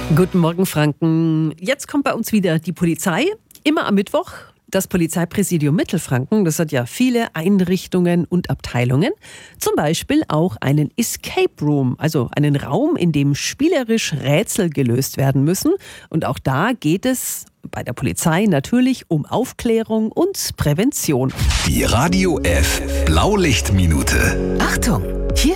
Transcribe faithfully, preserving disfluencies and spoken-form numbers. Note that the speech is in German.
Guten Morgen, Franken. Jetzt kommt bei uns wieder die Polizei. Immer am Mittwoch. Das Polizeipräsidium Mittelfranken, das hat ja viele Einrichtungen und Abteilungen. Zum Beispiel auch einen Escape Room, also einen Raum, in dem spielerisch Rätsel gelöst werden müssen. Und auch da geht es bei der Polizei natürlich um Aufklärung und Prävention. Die Radio F Blaulichtminute. Achtung!